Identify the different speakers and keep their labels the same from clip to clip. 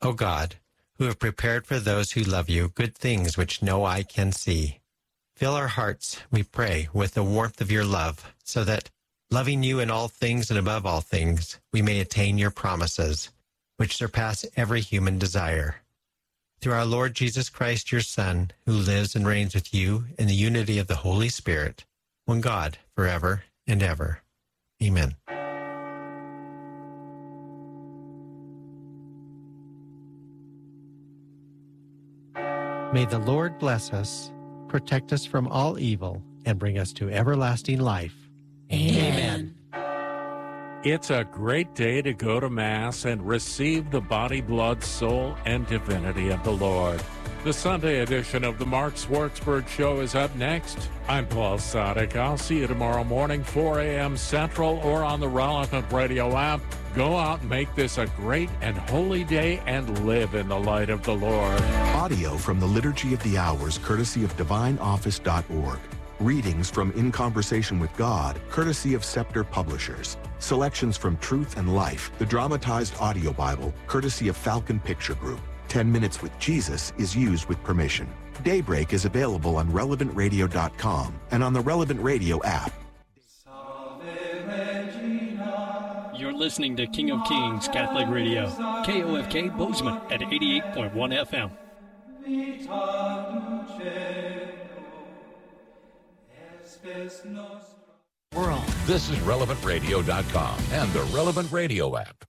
Speaker 1: O God, who have prepared for those who love you good things which no eye can see, fill our hearts, we pray, with the warmth of your love, so that, loving you in all things and above all things, we may attain your promises, which surpass every human desire. Through our Lord Jesus Christ, your Son, who lives and reigns with you in the unity of the Holy Spirit, one God, forever and ever. Amen. May the Lord bless us, protect us from all evil, and bring us to everlasting life. Amen.
Speaker 2: It's a great day to go to Mass and receive the body, blood, soul, and divinity of the Lord. The Sunday edition of the Mark Swartzberg Show is up next. I'm Paul Sadek. I'll see you tomorrow morning, 4 a.m. Central, or on the Relevant Radio app. Go out and make this a great and holy day and live in the light of the Lord.
Speaker 3: Audio from the Liturgy of the Hours, courtesy of DivineOffice.org. Readings from In Conversation with God, courtesy of Scepter Publishers. Selections from Truth and Life, the dramatized audio Bible, courtesy of Falcon Picture Group. 10 Minutes with Jesus is used with permission. Daybreak is available on RelevantRadio.com and on the Relevant Radio app.
Speaker 4: You're listening to King of Kings Catholic Radio, KOFK Bozeman at 88.1 FM.
Speaker 5: World. This is RelevantRadio.com and the Relevant Radio app.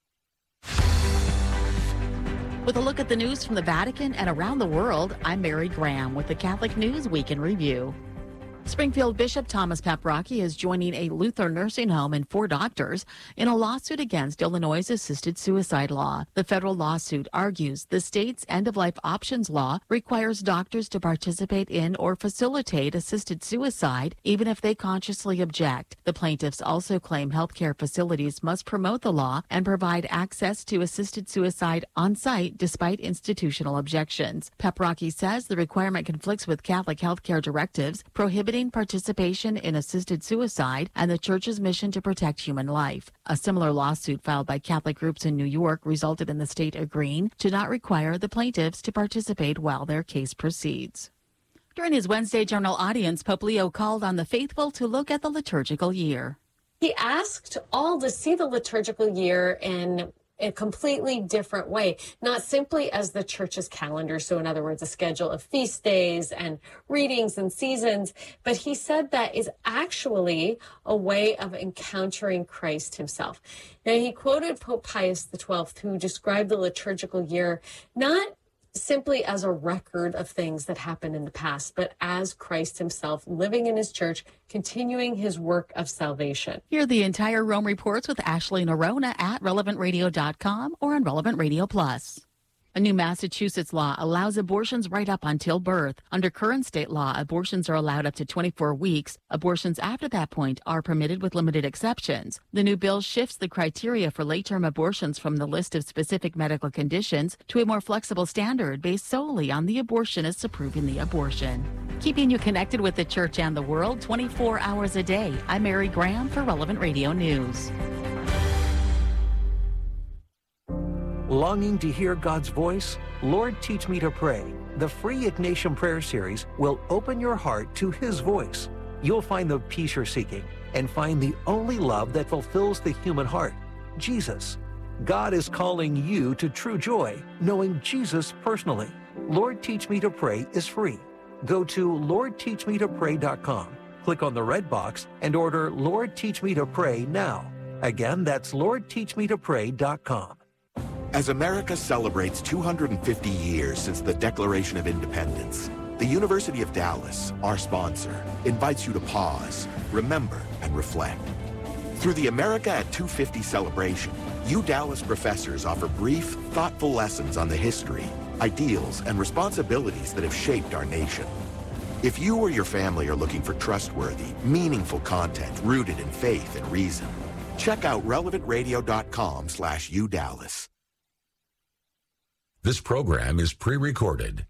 Speaker 6: With a look at the news from the Vatican and around the world, I'm Mary Graham with the Catholic News Week in Review. Springfield Bishop Thomas Paprocki is joining a Lutheran nursing home and 4 doctors in a lawsuit against Illinois' assisted suicide law. The federal lawsuit argues the state's end-of-life options law requires doctors to participate in or facilitate assisted suicide, even if they consciously object. The plaintiffs also claim healthcare facilities must promote the law and provide access to assisted suicide on site despite institutional objections. Paprocki says the requirement conflicts with Catholic healthcare directives prohibiting participation in assisted suicide and the Church's mission to protect human life. A similar lawsuit filed by Catholic groups in New York resulted in the state agreeing to not require the plaintiffs to participate while their case proceeds. During his Wednesday general audience, Pope Leo called on the faithful to look at the liturgical year.
Speaker 7: He asked all to see the liturgical year in a completely different way, not simply as the Church's calendar, so in other words, a schedule of feast days and readings and seasons, but he said that is actually a way of encountering Christ himself. Now, he quoted Pope Pius XII, who described the liturgical year not simply as a record of things that happened in the past, but as Christ himself living in his church, continuing his work of salvation.
Speaker 6: Hear the entire Rome Reports with Ashley Nerona at RelevantRadio.com or on Relevant Radio Plus. A new Massachusetts law allows abortions right up until birth. Under current state law, abortions are allowed up to 24 weeks. Abortions after that point are permitted with limited exceptions. The new bill shifts the criteria for late-term abortions from the list of specific medical conditions to a more flexible standard based solely on the abortionist's approving the abortion. Keeping you connected with the Church and the world 24 hours a day. I'm Mary Graham for Relevant Radio News.
Speaker 8: Longing to hear God's voice? Lord, Teach Me to Pray. The free Ignatian Prayer Series will open your heart to His voice. You'll find the peace you're seeking and find the only love that fulfills the human heart, Jesus. God is calling you to true joy, knowing Jesus personally. Lord, Teach Me to Pray is free. Go to LordTeachMeToPray.com, click on the red box, and order Lord, Teach Me to Pray now. Again, that's LordTeachMeToPray.com.
Speaker 3: As America celebrates 250 years since the Declaration of Independence, the University of Dallas, our sponsor, invites you to pause, remember, and reflect. Through the America at 250 celebration, UDallas professors offer brief, thoughtful lessons on the history, ideals, and responsibilities that have shaped our nation. If you or your family are looking for trustworthy, meaningful content rooted in faith and reason, check out relevantradio.com/UDallas.
Speaker 5: This program is pre-recorded.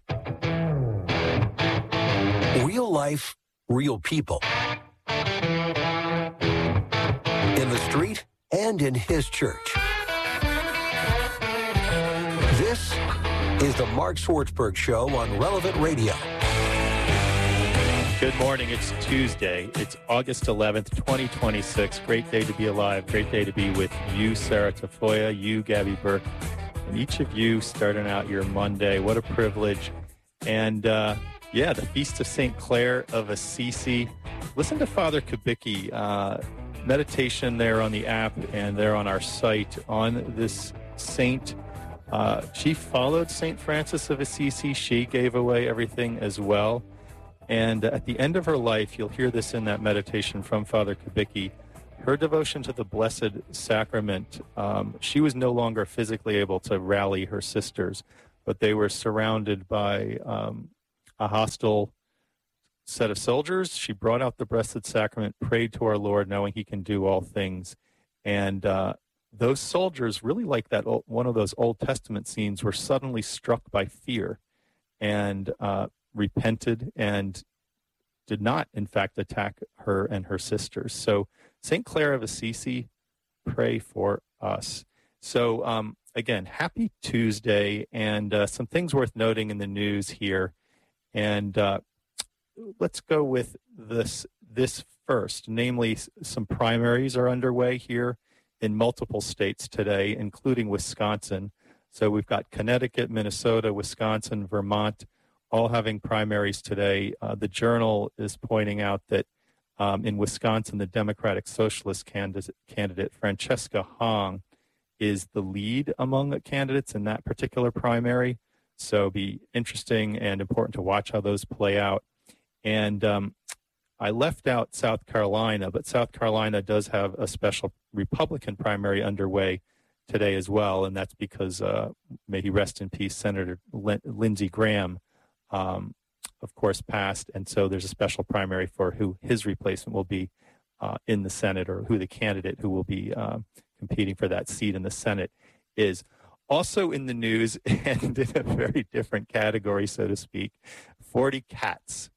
Speaker 8: Real life, real people. In the street and in His church. This is the Mark Schwartzberg Show on Relevant Radio.
Speaker 9: Good morning. It's Tuesday. It's August 11th, 2026. Great day to be alive. Great day to be with you, Sarah Tafoya, you, Gabby Burke, and each of you starting out your Monday. What a privilege. And the Feast of St. Clare of Assisi. Listen to Father Kubicki. Meditation there on the app and there on our site on this saint. She followed St. Francis of Assisi. She gave away everything as well. And at the end of her life, you'll hear this in that meditation from Father Kubicki, her devotion to the Blessed Sacrament, she was no longer physically able to rally her sisters, but they were surrounded by a hostile set of soldiers. She brought out the Blessed Sacrament, prayed to our Lord, knowing he can do all things. And those soldiers, really like that one of those Old Testament scenes, were suddenly struck by fear and repented and did not, in fact, attack her and her sisters. So St. Clare of Assisi, pray for us. So again, happy Tuesday, and some things worth noting in the news here. And let's go with this first, namely some primaries are underway here in multiple states today, including Wisconsin. So we've got Connecticut, Minnesota, Wisconsin, Vermont, all having primaries today. The Journal is pointing out that in Wisconsin, the Democratic Socialist candidate Francesca Hong is the lead among the candidates in that particular primary. So it'll be interesting and important to watch how those play out. And I left out South Carolina, but South Carolina does have a special Republican primary underway today as well, and that's because, may he rest in peace, Senator Lindsey Graham, of course, passed, and so there's a special primary for who his replacement will be in the Senate, or who the candidate who will be competing for that seat in the Senate is. Also in the news, and in a very different category, so to speak, 40 cats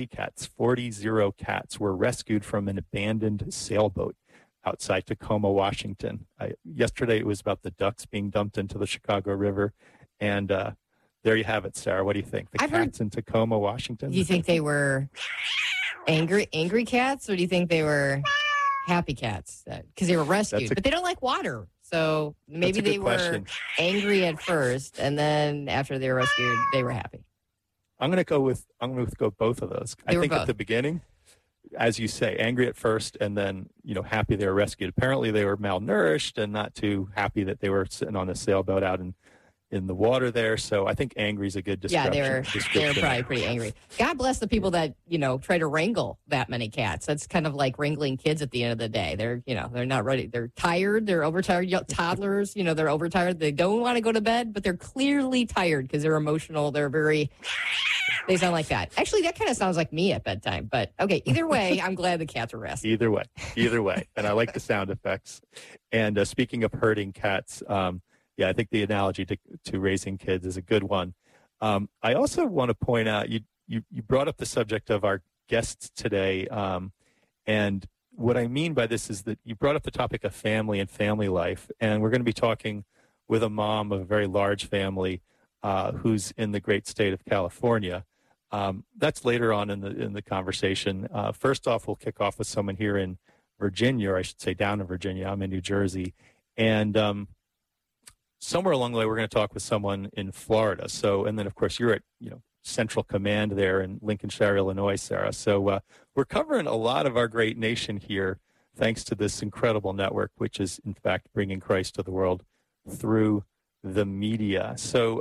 Speaker 9: were rescued from an abandoned sailboat outside Tacoma, Washington. Yesterday it was about the ducks being dumped into the Chicago River, and there you have it, Sarah. What do you think? The cats in Tacoma, Washington?
Speaker 10: Do you think they were angry cats, or do you think they were happy cats? Because they were rescued, but they don't like water. So maybe they were angry at first, and then after they were rescued, they were happy.
Speaker 9: I'm going to go both of those. I think both. At the beginning, as you say, angry at first, and then happy they were rescued. Apparently, they were malnourished and not too happy that they were sitting on a sailboat out in the water there. So I think angry is a good description.
Speaker 10: Yeah, they were probably pretty angry. God bless the people that try to wrangle that many cats. That's kind of like wrangling kids at the end of the day. They're they're not ready. They're tired. They're overtired. Toddlers, they're overtired. They don't want to go to bed, but they're clearly tired because they're emotional. They sound like that. Actually, that kind of sounds like me at bedtime. But okay, either way, I'm glad the cats are rescued.
Speaker 9: Either way, and I like the sound effects. And speaking of herding cats. I think the analogy to raising kids is a good one. I also want to point out, you brought up the subject of our guests today. And what I mean by this is that you brought up the topic of family and family life. And we're going to be talking with a mom of a very large family who's in the great state of California. That's later on in the conversation. First off, we'll kick off with someone here in Virginia, or I should say down in Virginia. I'm in New Jersey. And somewhere along the way, we're going to talk with someone in Florida. So, and then of course you're at, Central Command there in Lincolnshire, Illinois, Sarah. So we're covering a lot of our great nation here, thanks to this incredible network, which is in fact bringing Christ to the world through the media. So,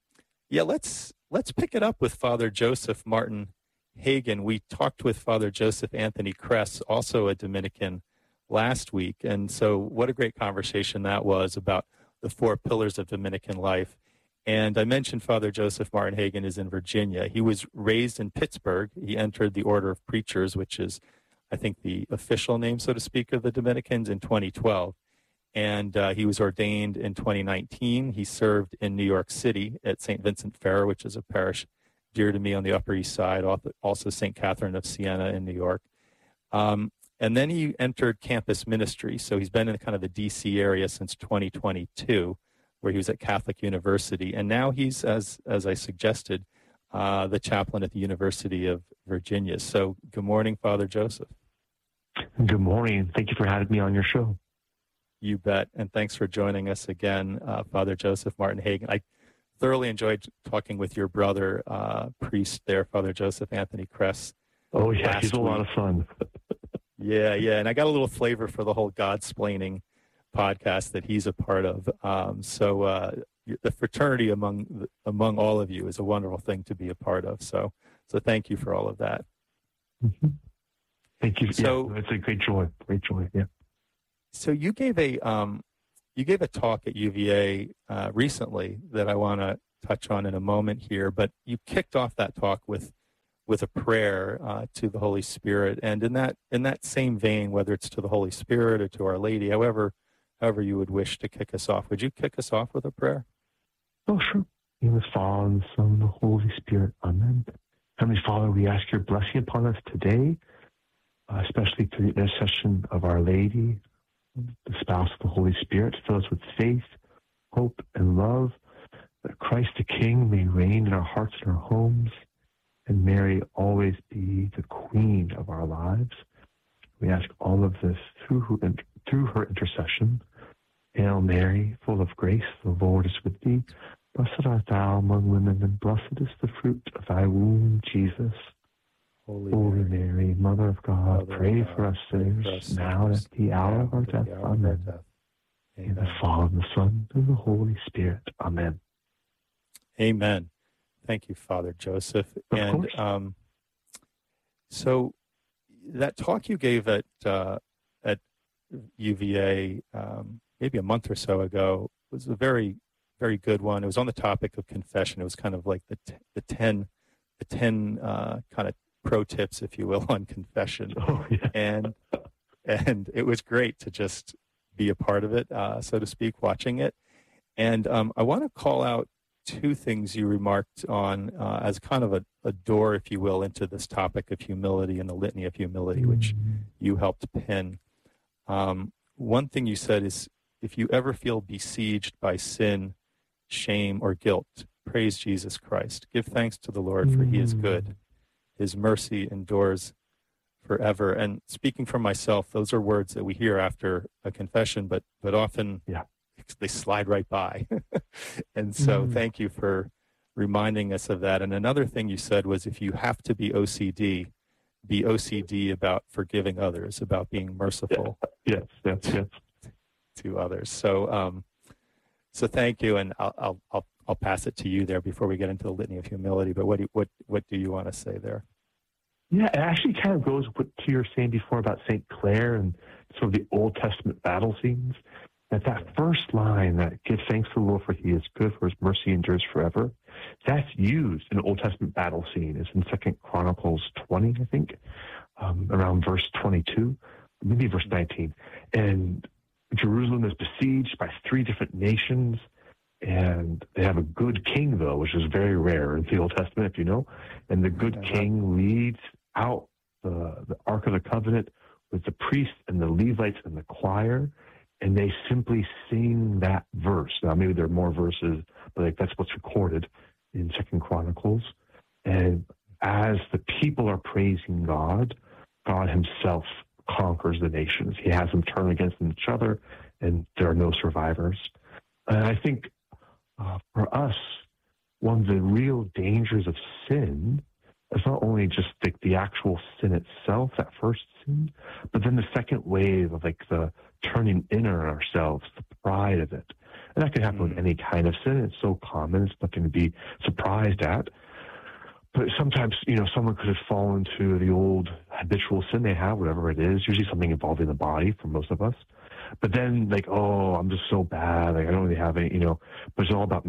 Speaker 9: let's pick it up with Father Joseph Martin Hagen. We talked with Father Joseph Anthony Kress, also a Dominican, last week. And so what a great conversation that was about the 4 pillars of Dominican life. And I mentioned Father Joseph Martin Hagen is in Virginia. He was raised in Pittsburgh. He entered the Order of Preachers, which is, I think, the official name, so to speak, of the Dominicans, in 2012. And he was ordained in 2019. He served in New York City at St. Vincent Ferrer, which is a parish dear to me on the Upper East Side, also St. Catherine of Siena in New York. And then he entered campus ministry. So he's been in kind of the D.C. area since 2022. where he was at Catholic University. And now he's, as I suggested, the chaplain at the University of Virginia. So good morning, Father Joseph.
Speaker 11: Good morning. Thank you for having me on your show.
Speaker 9: You bet. And thanks for joining us again, Father Joseph Martin Hagen. I thoroughly enjoyed talking with your brother, priest there, Father Joseph Anthony Kress.
Speaker 11: Oh, yeah, he's a lot of fun.
Speaker 9: Yeah. And I got a little flavor for the whole Godsplaining podcast that he's a part of. So the fraternity among all of you is a wonderful thing to be a part of. So thank you for all of that.
Speaker 11: Mm-hmm. Thank you.
Speaker 9: So
Speaker 11: it's a great joy. Yeah.
Speaker 9: So you gave a talk at UVA recently that I want to touch on in a moment here, but you kicked off that talk with a prayer to the Holy Spirit, and in that same vein, whether it's to the Holy Spirit or to Our Lady, however you would wish to kick us off, would you kick us off with a prayer?
Speaker 11: Oh, sure. In the Father, and the Son, and the Holy Spirit. Amen. Heavenly Father, we ask your blessing upon us today, especially through the intercession of Our Lady, the spouse of the Holy Spirit. Fill us with faith, hope, and love, that Christ the King may reign in our hearts and our homes, and Mary always be the Queen of our lives. We ask all of this through her intercession. Hail Mary, full of grace, the Lord is with thee. Blessed art thou among women, and blessed is the fruit of thy womb, Jesus. Holy Mary, Mother of God, pray for us sinners, now and at the hour of our death. Amen. In the Father, and the Son, and the Holy Spirit. Amen.
Speaker 9: Amen. Thank you, Father Joseph.
Speaker 11: Of course.
Speaker 9: So that talk you gave at UVA maybe a month or so ago was a very, very good one. It was on the topic of confession. It was kind of like the 10 kind of pro tips, if you will, on confession.
Speaker 11: Oh, yeah.
Speaker 9: And it was great to just be a part of it, so to speak, watching it. And I want to call out two things you remarked on as kind of a door, if you will, into this topic of humility and the litany of humility, which you helped pin. One thing you said is, if you ever feel besieged by sin, shame, or guilt, praise Jesus Christ. Give thanks to the Lord, for he is good. His mercy endures forever. And speaking for myself, those are words that we hear after a confession, but often they slide right by. And so thank you for reminding us of that. And another thing you said was, if you have to be OCD about forgiving others, about being merciful.
Speaker 11: Yes.
Speaker 9: To others. So thank you, and I'll pass it to you there before we get into the litany of humility. But what do you want to say there?
Speaker 11: Yeah, it actually kind of goes with what you were saying before about St. Clare and sort of the Old Testament battle scenes. That first line, that give thanks to the Lord for he is good, for his mercy endures forever, that's used in an Old Testament battle scene. It's in 2 Chronicles 20, I think, around verse 22, maybe verse 19. And Jerusalem is besieged by 3 different nations, and they have a good king, though, which is very rare in the Old Testament, if you know. And the good king leads out the Ark of the Covenant with the priests and the Levites and the choir, and they simply sing that verse. Now, maybe there are more verses, but that's what's recorded in 2 Chronicles. And as the people are praising God, God himself conquers the nations. He has them turn against each other, and there are no survivors. And I think for us, one of the real dangers of sin is not only just the actual sin itself, that first sin, but then the second wave of the turning in on ourselves, the pride of it. And that can happen with any kind of sin. It's so common. It's nothing to be surprised at. But sometimes, someone could have fallen into the old habitual sin they have, whatever it is, usually something involving the body for most of us. But then, I'm just so bad. I don't really have any, but it's all about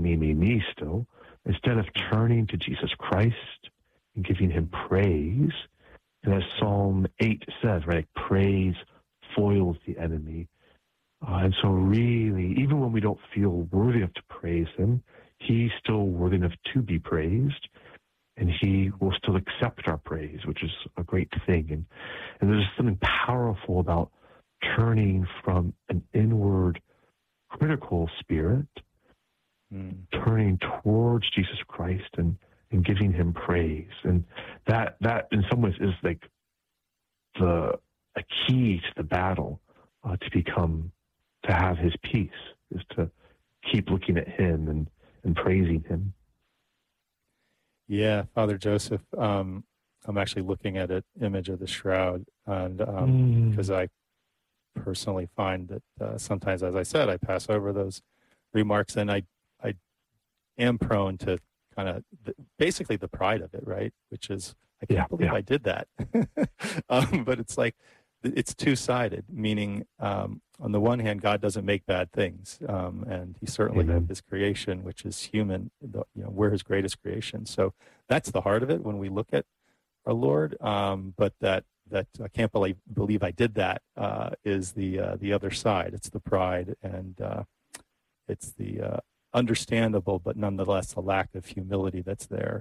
Speaker 11: me still. Instead of turning to Jesus Christ and giving him praise, and as Psalm 8 says, right, praise foils the enemy. And so really, even when we don't feel worthy enough to praise him, he's still worthy enough to be praised. And he will still accept our praise, which is a great thing. And there's something powerful about turning from an inward critical spirit, turning towards Jesus Christ and giving him praise. And that in some ways is like a key to the battle, to have his peace, is to keep looking at him and praising him.
Speaker 9: Yeah, Father Joseph, I'm actually looking at an image of the shroud, and because I personally find that sometimes, as I said, I pass over those remarks, and I am prone to kind of basically the pride of it, right? Which is, I can't believe I did that. But it's like, it's two-sided, meaning on the one hand, God doesn't make bad things, and he certainly, his creation, which is human, we're his greatest creation. So that's the heart of it when we look at our Lord. But that I can't believe I did that is the other side. It's the pride, and it's the understandable, but nonetheless a lack of humility that's there.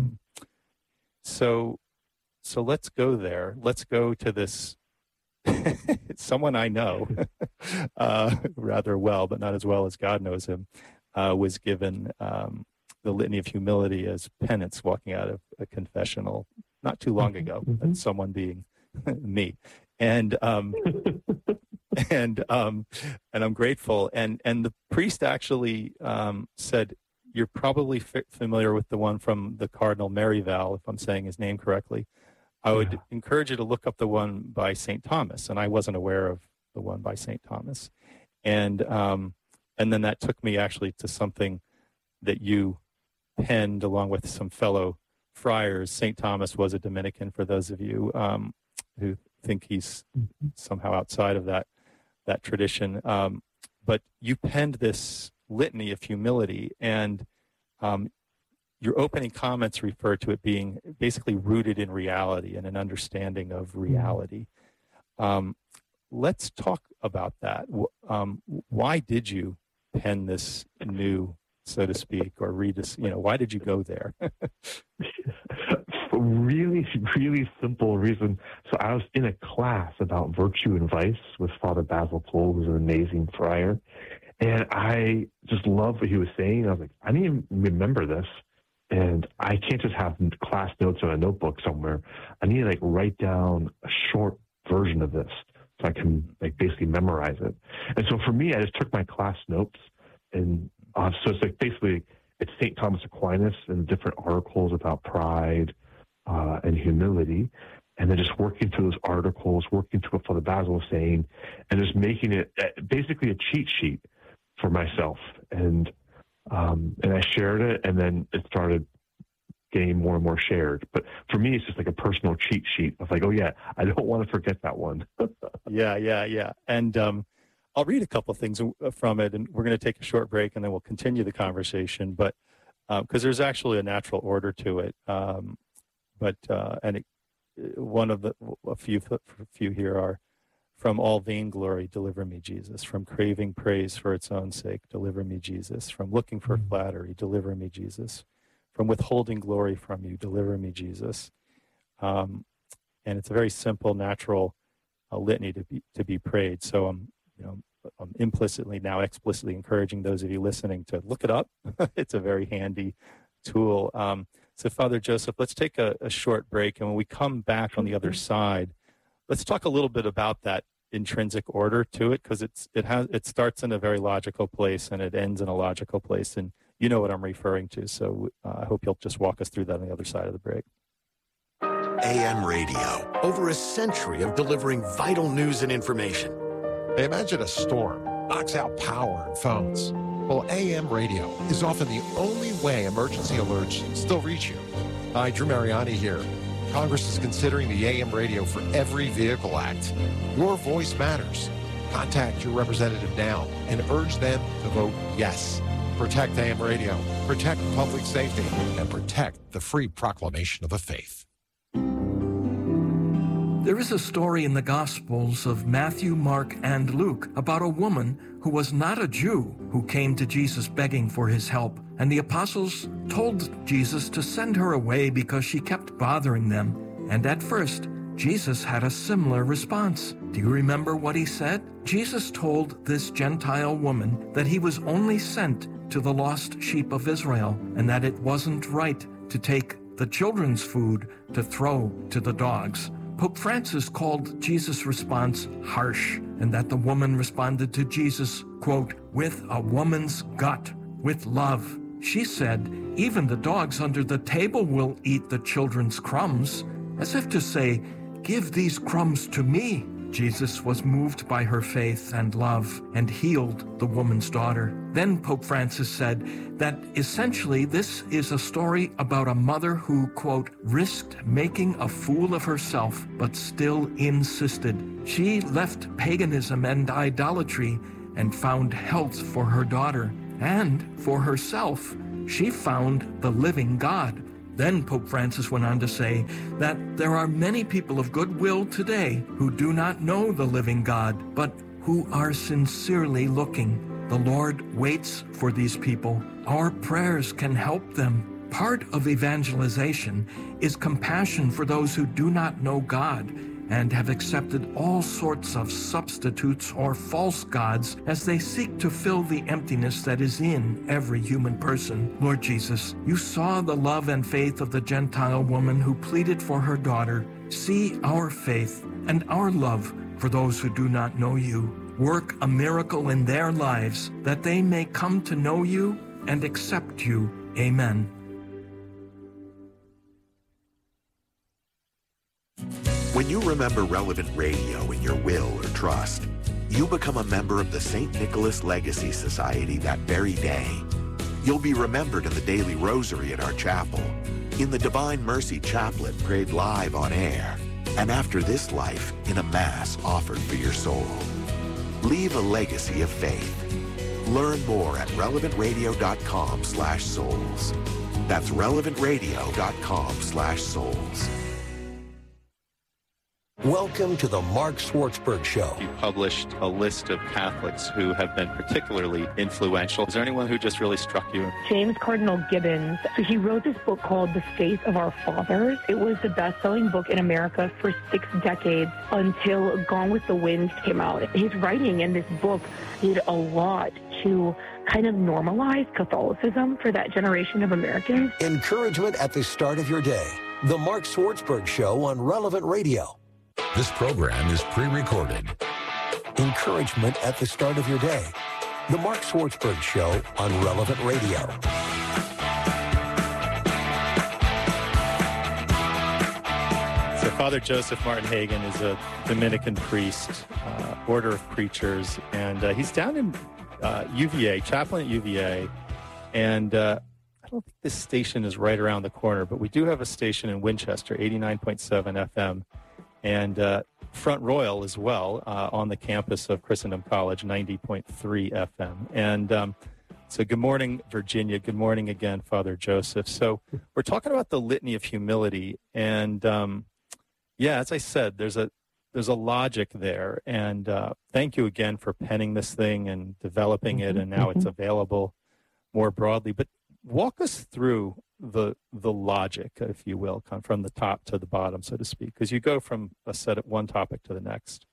Speaker 9: So let's go there. Let's go to this. Someone I know rather well, but not as well as God knows him, was given the litany of humility as penance walking out of a confessional not too long ago. And someone being me, and I'm grateful. And the priest actually said, "You're probably familiar with the one from the Cardinal Merivale, if I'm saying his name correctly. I would encourage you to look up the one by St. Thomas." And I wasn't aware of the one by St. Thomas. And then that took me actually to something that you penned along with some fellow friars. St. Thomas was a Dominican, for those of you who think he's somehow outside of that tradition. But you penned this litany of humility, and your opening comments refer to it being basically rooted in reality and an understanding of reality. Let's talk about that. Why did you pen this new, so to speak, or read this? Why did you go there?
Speaker 11: Really, really simple reason. So I was in a class about virtue and vice with Father Basil Pohl, who's an amazing friar, and I just loved what he was saying. I was like, I need to remember this. And I can't just have class notes on a notebook somewhere. I need to write down a short version of this so I can basically memorize it. And so for me, I just took my class notes, and so it's basically it's St. Thomas Aquinas and different articles about pride and humility, and then just working through those articles, working through what Father Basil was saying, and just making it basically a cheat sheet for myself. And I shared it, and then it started getting more and more shared. But for me, it's just like a personal cheat sheet of oh yeah, I don't want to forget that one.
Speaker 9: Yeah. And I'll read a couple of things from it, and we're going to take a short break, and then we'll continue the conversation. But because there's actually a natural order to it. One of a few here are: from all vainglory, deliver me, Jesus. From craving praise for its own sake, deliver me, Jesus. From looking for flattery, deliver me, Jesus. From withholding glory from you, deliver me, Jesus. And it's a very simple, natural litany to be prayed. So I'm implicitly, now explicitly encouraging those of you listening to look it up. It's a very handy tool. So Father Joseph, let's take a short break. And when we come back on the other side, let's talk a little bit about that intrinsic order to it, because it starts in a very logical place and it ends in a logical place, and you know what I'm referring to. So I hope you'll just walk us through that on the other side of the break.
Speaker 3: AM radio, over a century of delivering vital news and information.
Speaker 5: Imagine a storm knocks out power and phones. Well, AM radio is often the only way emergency alerts still reach you. Hi, Drew Mariani here. Congress is considering the AM Radio for Every Vehicle Act. Your voice matters. Contact your representative now and urge them to vote yes. Protect AM radio, protect public safety, and protect the free proclamation of the faith.
Speaker 12: There is a story in the Gospels of Matthew, Mark, and Luke about a woman who was not a Jew who came to Jesus begging for his help, and the apostles told Jesus to send her away because she kept bothering them. And at first, Jesus had a similar response. Do you remember what he said? Jesus told this Gentile woman that he was only sent to the lost sheep of Israel, and that it wasn't right to take the children's food to throw to the dogs. Pope Francis called Jesus' response harsh, and that the woman responded to Jesus, quote, with a woman's gut, with love. She said, even the dogs under the table will eat the children's crumbs, as if to say, give these crumbs to me. Jesus was moved by her faith and love and healed the woman's daughter. Then Pope Francis said that essentially this is a story about a mother who, quote, risked making a fool of herself, but still insisted. She left paganism and idolatry and found health for her daughter. And for herself, she found the living God. Then Pope Francis went on to say that there are many people of goodwill today who do not know the living God, but who are sincerely looking. The Lord waits for these people. Our prayers can help them. Part of evangelization is compassion for those who do not know God and have accepted all sorts of substitutes or false gods as they seek to fill the emptiness that is in every human person. Lord Jesus, you saw the love and faith of the Gentile woman who pleaded for her daughter. See our faith and our love for those who do not know you. Work a miracle in their lives that they may come to know you and accept you. Amen.
Speaker 3: When you remember Relevant Radio in your will or trust, you become a member of the St. Nicholas Legacy Society that very day. You'll be remembered in the daily rosary at our chapel, in the Divine Mercy Chaplet prayed live on air, and after this life in a Mass offered for your soul. Leave a legacy of faith. Learn more at relevantradio.com/souls. That's relevantradio.com/souls.
Speaker 13: Welcome to the Mark Schwartzberg Show.
Speaker 9: You published a list of Catholics who have been particularly influential. Is there anyone who just really struck you?
Speaker 14: James Cardinal Gibbons. So he wrote this book called The Faith of Our Fathers. It was the best-selling book in America for 6 decades until Gone with the Wind came out. His writing in this book did a lot to kind of normalize Catholicism for that generation of Americans.
Speaker 13: Encouragement at the start of your day. The Mark Schwartzberg Show on Relevant Radio.
Speaker 15: This program is pre-recorded.
Speaker 13: Encouragement at the start of your day. The Mark Schwartzberg Show on Relevant Radio.
Speaker 9: So Father Joseph Martin Hagen is a Dominican priest, order of preachers, and he's down in UVA, chaplain at UVA, and I don't think this station is right around the corner, but we do have a station in Winchester, 89.7 FM, and Front Royal as well on the campus of Christendom College, 90.3 FM. And so good morning, Virginia. Good morning again, Father Joseph. So we're talking about the Litany of Humility. And yeah, as I said, there's a logic there. And thank you again for penning this thing and developing it. And now it's available more broadly. But walk us through the logic, if you will, come from the top to the bottom, so to speak, because you go from a set of one topic to the next.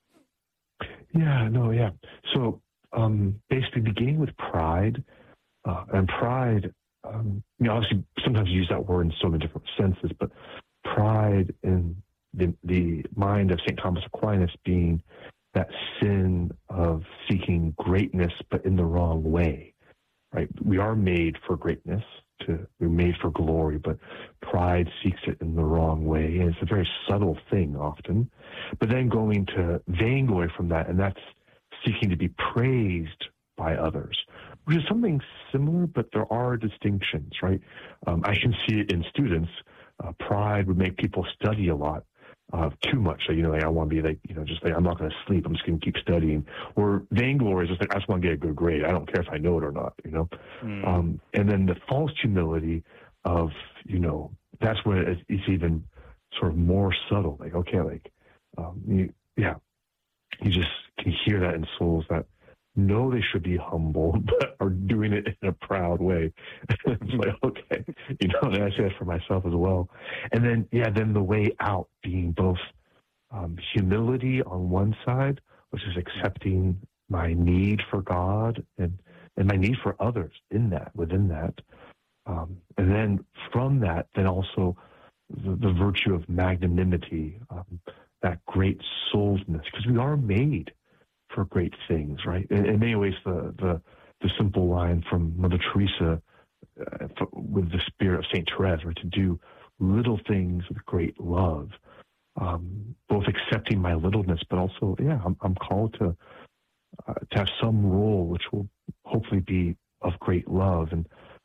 Speaker 11: Yeah. So basically beginning with pride, and pride, obviously sometimes you use that word in so many different senses, but pride in the mind of St. Thomas Aquinas being that sin of seeking greatness, but in the wrong way, right? We are made for greatness. We're made for glory, but pride seeks it in the wrong way. And it's a very subtle thing often. But then going to vainglory from that, and that's seeking to be praised by others, which is something similar, but there are distinctions, right? I can see it in students. Pride would make people study a lot. Too much. So, I want to be I'm not going to sleep. I'm just going to keep studying. Or vainglory is just like, I just want to get a good grade. I don't care if I know it or not, And then the false humility of, that's where it's even sort of more subtle. Like, okay, you just can hear that in souls that know they should be humble, but are doing it in a proud way. It's like, okay, and I say that for myself as well. And then, then the way out being both humility on one side, which is accepting my need for God and my need for others within that. And then from that, then also the virtue of magnanimity, that great souledness, because we are made for great things, right? In many ways, the simple line from Mother Teresa with the spirit of Saint Therese, right, to do little things with great love, both accepting my littleness, but also, I'm called to have some role which will hopefully be of great love. And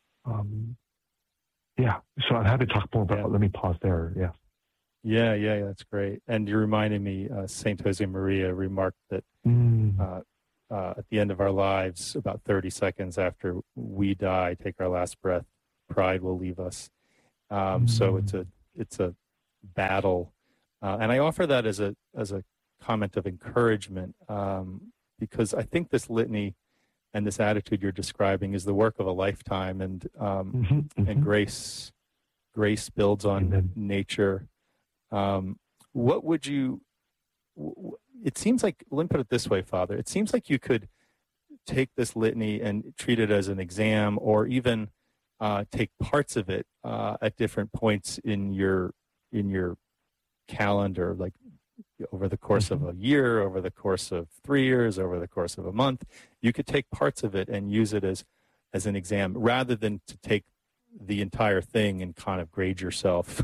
Speaker 11: so I'm happy to talk more about it. Let me pause there.
Speaker 9: Yeah, that's great. And you reminded me, Saint Josemaria remarked that at the end of our lives, about 30 seconds after we die, take our last breath, pride will leave us. So it's a battle, and I offer that as a comment of encouragement, because I think this litany and this attitude you're describing is the work of a lifetime, and and grace builds on nature. What would you? It seems like, let me put it this way, Father. It seems like you could take this litany and treat it as an exam, or even take parts of it at different points in your calendar, like over the course of a year, over the course of 3 years, over the course of a month. You could take parts of it and use it as an exam, rather than to take the entire thing and kind of grade yourself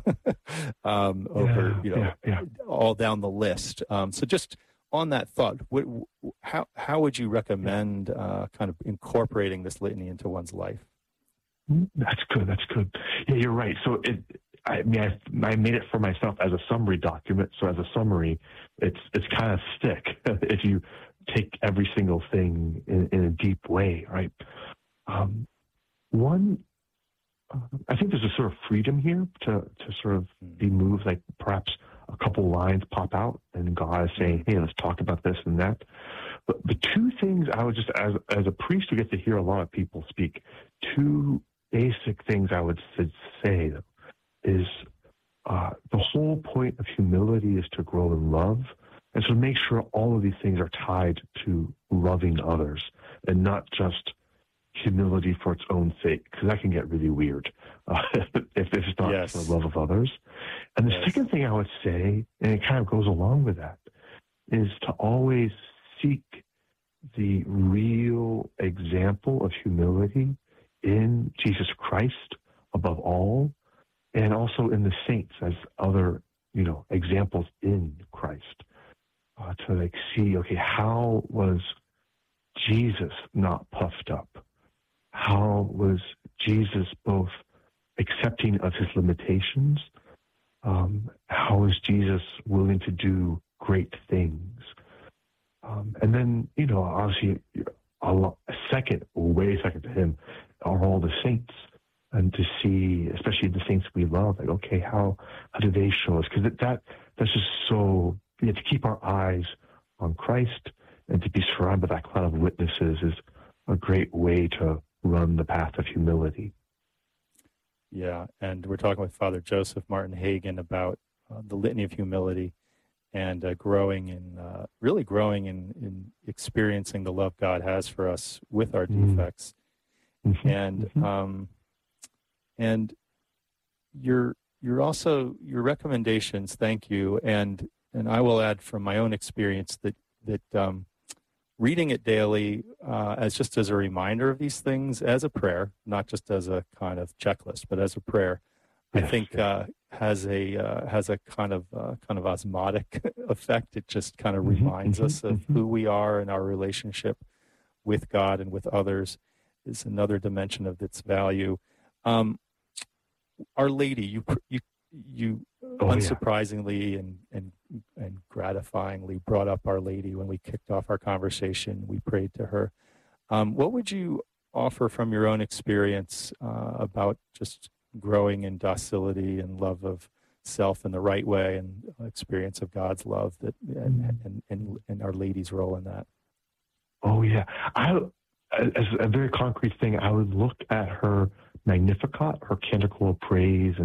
Speaker 9: over, all down the list. So just on that thought, how would you recommend kind of incorporating this litany into one's life?
Speaker 11: That's good. Yeah, you're right. So I made it for myself as a summary document. So as a summary, it's kind of thick if you take every single thing in a deep way, right? I think there's a sort of freedom here to sort of be moved, like perhaps a couple lines pop out and God is saying, hey, let's talk about this and that. But the two things I would just, as a priest who gets to hear a lot of people speak, two basic things I would say is the whole point of humility is to grow in love. And so make sure all of these things are tied to loving others and not just humility for its own sake, because that can get really weird if it's not for the love of others. And the second thing I would say, and it kind of goes along with that, is to always seek the real example of humility in Jesus Christ above all, and also in the saints as other, examples in Christ. To see, okay, how was Jesus not puffed up? How was Jesus both accepting of his limitations? How was Jesus willing to do great things? And then, obviously, way second to him, are all the saints. And to see, especially the saints we love, like, okay, how do they show us? Because that's just so, to keep our eyes on Christ and to be surrounded by that cloud of witnesses is a great way to run the path of humility.
Speaker 9: Yeah, and we're talking with Father Joseph Martin Hagen about the Litany of Humility and growing in experiencing the love God has for us with our defects. And your recommendations, thank you, and I will add from my own experience that reading it daily as a reminder of these things, as a prayer, not just as a kind of checklist, but as a prayer, I think has a kind of osmotic effect. It just kind of reminds us of who we are and our relationship with God and with others is another dimension of its value. Our Lady, you unsurprisingly and gratifyingly brought up Our Lady when we kicked off our conversation. We prayed to her. What would you offer from your own experience about just growing in docility and love of self in the right way, and experience of God's love and Our Lady's role in that?
Speaker 11: Oh yeah, as a very concrete thing, I would look at her Magnificat, her canticle of praise, and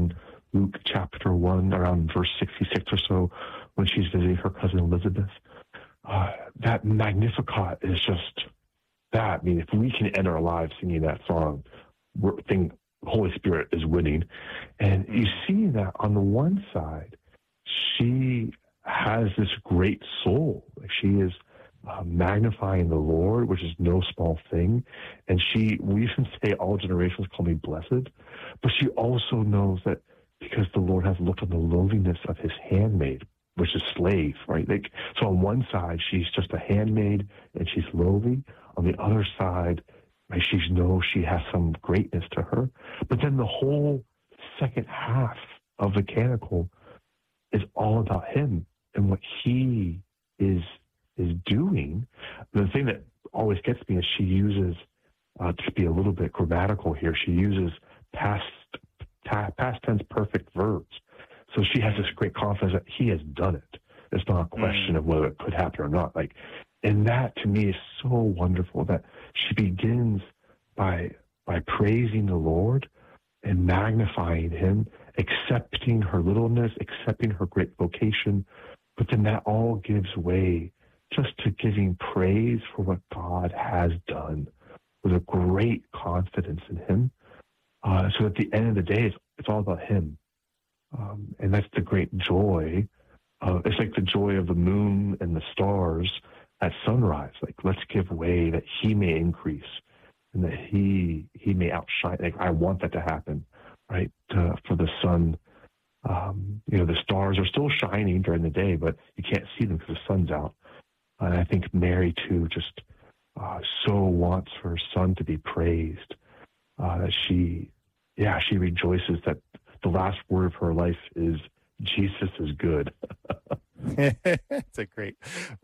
Speaker 11: Luke chapter 1, around verse 66 or so, when she's visiting her cousin Elizabeth. That Magnificat is just that. I mean, if we can end our lives singing that song, the Holy Spirit is winning. And you see that on the one side, she has this great soul. She is magnifying the Lord, which is no small thing. And we even say all generations call me blessed. But she also knows that because the Lord has looked on the lowliness of his handmaid, which is slave, right? So on one side, she's just a handmaid and she's lowly. On the other side, right, she knows she has some greatness to her. But then the whole second half of the canticle is all about him and what he is doing. The thing that always gets me is she uses, to be a little bit grammatical here, she uses past tense perfect verbs. So she has this great confidence that he has done it. It's not a question of whether it could happen or not. And that to me is so wonderful that she begins by praising the Lord and magnifying him, accepting her littleness, accepting her great vocation. But then that all gives way just to giving praise for what God has done with a great confidence in him. So at the end of the day, it's all about him. And that's the great joy. It's like the joy of the moon and the stars at sunrise. Let's give way that he may increase and that he may outshine. I want that to happen, right? For the sun, the stars are still shining during the day, but you can't see them because the sun's out. And I think Mary, too, just so wants her son to be praised. That she rejoices that the last word of her life is Jesus is good.
Speaker 9: That's a great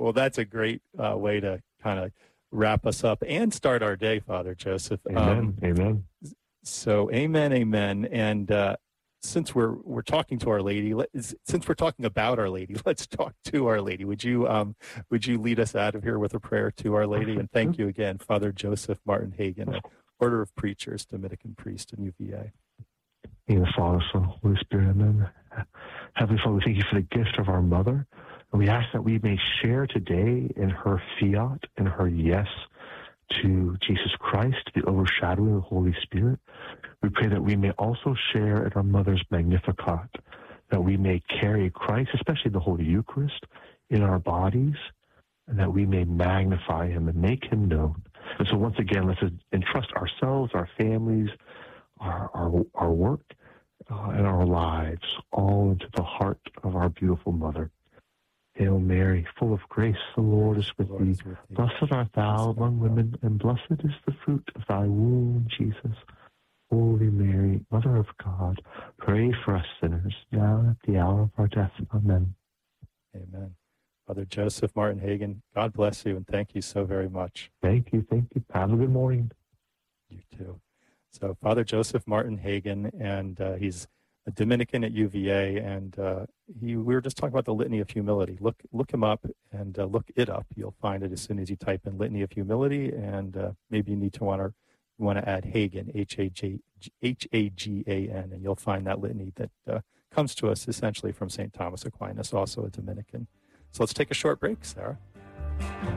Speaker 9: way to kind of wrap us up and start our day, Father Joseph.
Speaker 11: Amen. Amen.
Speaker 9: So amen. And since we're talking to Our Lady, since we're talking about Our Lady, let's talk to Our Lady. Would you lead us out of here with a prayer to Our Lady? And thank you again, Father Joseph Martin Hagen, Order of Preachers, Dominican priest in UVA.
Speaker 11: In the Father, Son, Holy Spirit, amen. Heavenly Father, we thank you for the gift of our mother. And we ask that we may share today in her fiat and her yes to Jesus Christ, the overshadowing of the Holy Spirit. We pray that we may also share in our mother's Magnificat, that we may carry Christ, especially the Holy Eucharist, in our bodies, and that we may magnify him and make him known. And so once again, let's entrust ourselves, our families, our work, and our lives all into the heart of our beautiful mother. Hail Mary, full of grace, the Lord is with thee. Blessed art thou among women, and blessed is the fruit of thy womb, Jesus. Holy Mary, Mother of God, pray for us sinners, now and at the hour of our death. Amen.
Speaker 9: Amen. Father Joseph Martin Hagen, God bless you, and thank you so very much.
Speaker 11: Thank you. Have a good morning.
Speaker 9: You too. So Father Joseph Martin Hagen, and he's a Dominican at UVA, and we were just talking about the Litany of Humility. Look him up and look it up. You'll find it as soon as you type in Litany of Humility, and maybe you need to want to add Hagen, Hagan, and you'll find that litany that comes to us essentially from St. Thomas Aquinas, also a Dominican. So let's take a short break, Sarah.